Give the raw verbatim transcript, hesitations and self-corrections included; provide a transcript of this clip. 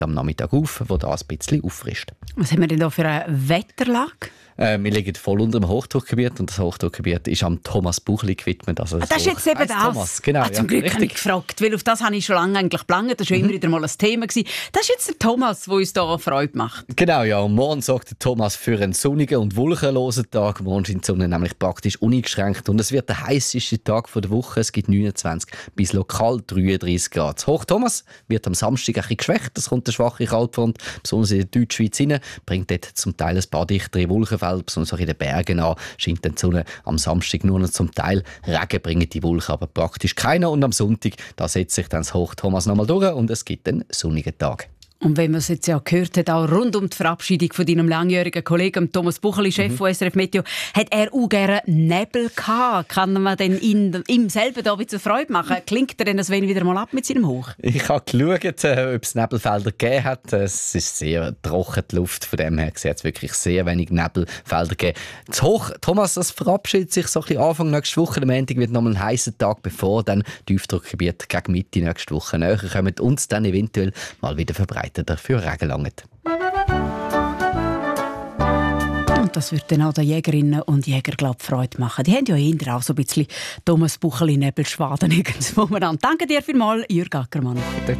am Nachmittag auf, wo das ein bisschen auffrischt. Was haben wir denn da für eine Wetterlage? Äh, wir liegen voll unter dem Hochdruckgebiet und das Hochdruckgebiet ist am Thomas Buchli gewidmet. Also ah, das ist jetzt eben das? Thomas, genau, ah, zum ja, Glück richtig. habe ich gefragt, weil auf das habe ich schon lange eigentlich geplant. Das war mhm. immer wieder mal ein Thema gewesen. Das ist jetzt der Thomas, der uns da Freude macht. Genau, ja. Und morgen sorgt der Thomas für einen sonnigen und wolkenlosen Tag. Morgen scheint die Sonne nämlich praktisch uneingeschränkt und es wird der heisseste Tag der Woche. Es gibt neunundzwanzig bis lokal dreiunddreißig Grad. Das Hoch Thomas wird am Samstag ein bisschen geschwächt. Es kommt eine schwache Kaltfront, besonders in der Deutschschweiz rein, bringt dort zum Teil ein paar dichtere Wolkenfelder, besonders auch in den Bergen an. Scheint dann die Sonne am Samstag nur noch zum Teil. Regen bringen die Wolken aber praktisch keiner. Und am Sonntag, da setzt sich dann das Hoch Thomas nochmal durch und es gibt einen sonnigen Tag. Und wenn man es jetzt ja gehört hat, auch rund um die Verabschiedung von deinem langjährigen Kollegen Thomas Buchli, Chef mhm. von S R F Meteo, hat er auch gerne Nebel gehabt. Kann man denn ihn, ihm selber da ein bisschen Freude machen? Klingt er denn das wenig wieder mal ab mit seinem Hoch? Ich habe geschaut, äh, ob es Nebelfelder gegeben hat. Es ist sehr trocken, die Luft. Von dem her gesehen hat es wirklich sehr wenig Nebelfelder gegeben. Das Hoch, Thomas, das verabschiedet sich so ein bisschen Anfang nächste Woche. Der Montag wird nochmal ein heißer Tag, bevor dann Tiefdruckgebiet gegen Mitte nächste Woche näher kommen und es dann eventuell mal wieder verbreitet dafür Regen langt. Und das wird dann auch den Jägerinnen und Jägern, glaube ich, Freude machen. Die haben ja eher auch so ein bisschen Thomas Buchli Nebelschwaden irgendwo. Danke dir vielmals, Jürg Ackermann.